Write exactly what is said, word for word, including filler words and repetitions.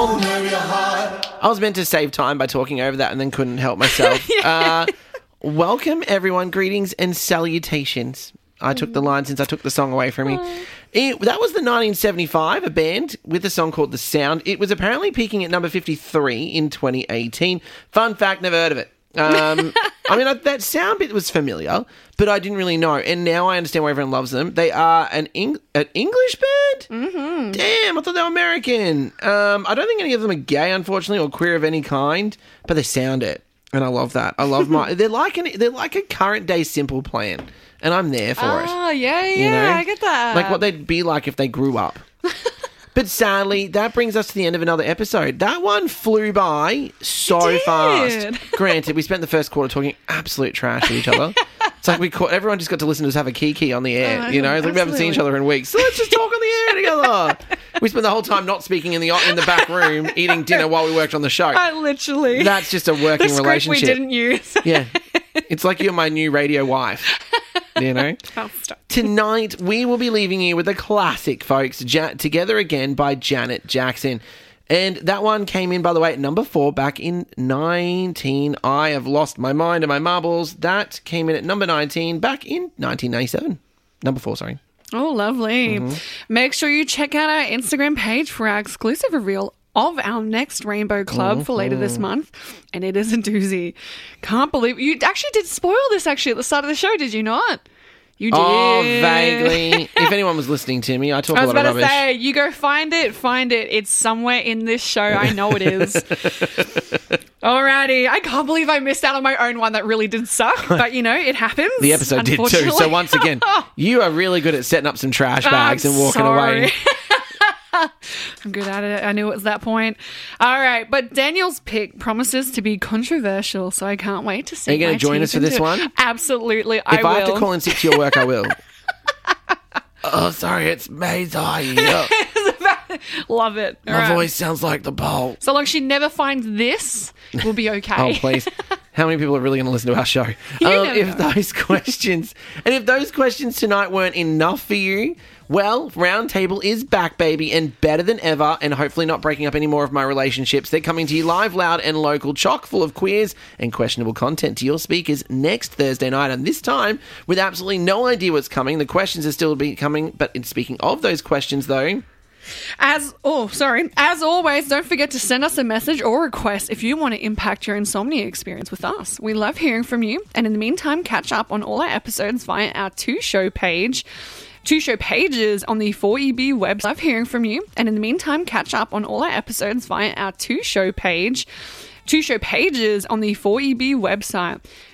I was meant to save time by talking over that and then couldn't help myself. uh, welcome, everyone. Greetings and salutations. I took the line since I took the song away from me. It, that was the nineteen seventy-five, a band with a song called The Sound. It was apparently peaking at number fifty-three in twenty eighteen. Fun fact, never heard of it. Um, I mean, I, that sound bit was familiar, but I didn't really know. And now I understand why everyone loves them. They are an, Eng- an English band? Mm-hmm. Damn, I thought they were American. Um, I don't think any of them are gay, unfortunately, or queer of any kind, but they sound it. And I love that. I love my... They're like, an, they're like a current-day Simple Plan. And I'm there for oh, it. Oh, yeah, yeah, you know? I get that. Like what they'd be like if they grew up. But sadly, that brings us to the end of another episode. That one flew by so fast. Granted, we spent the first quarter talking absolute trash to each other. It's like we caught, everyone just got to listen to us have a kiki on the air, oh, you know? It's like we haven't seen each other in weeks. So let's just talk on the air together. We spent the whole time not speaking in the in the back room, eating dinner while we worked on the show. I literally. That's just a working the script relationship. we didn't use. Yeah. It's like you're my new radio wife. You know? Oh, stop. Tonight, we will be leaving you with a classic, folks, ja- Together Again by Janet Jackson. And that one came in, by the way, at number four back in nineteen. I have lost my mind and my marbles. That came in at number nineteen back in nineteen ninety-seven. Number four, sorry. Oh, lovely. Mm-hmm. Make sure you check out our Instagram page for our exclusive reveal of our next Rainbow Club mm-hmm. for later this month. And it is a doozy. Can't believe you actually did spoil this actually at the start of the show, did you not? You did. Oh, vaguely. If anyone was listening to me, I talk I a lot of rubbish. I was about to say, you go find it, find it. It's somewhere in this show. I know it is. Alrighty. I can't believe I missed out on my own one that really did suck. But, you know, it happens. The episode did too. So once again, you are really good at setting up some trash bags I'm and walking sorry. away. I'm good at it. I knew it was that point. All right, but Daniel's pick promises to be controversial, so I can't wait to see. Are you going to join us for this one? Absolutely, if I If will. I have to call in sick to your work, I will. Oh, sorry, it's me. Love it. All My right. voice sounds like the bowl. So long as she never finds this, we'll be okay. Oh, please. How many people are really going to listen to our show? You um, never if know. those questions, and if those questions tonight weren't enough for you, well, Roundtable is back, baby, and better than ever, and hopefully not breaking up any more of my relationships. They're coming to you live, loud, and local, chock full of queers and questionable content to your speakers next Thursday night, and this time with absolutely no idea what's coming. The questions are still be coming, but in speaking of those questions, though... As oh, sorry. As always, don't forget to send us a message or request if you want to impact your insomnia experience with us. We love hearing from you, and in the meantime, catch up on all our episodes via our two-show page. Two show pages on the four E B website. Love hearing from you, and in the meantime, catch up on all our episodes via our two show page. Two show pages on the four E B website.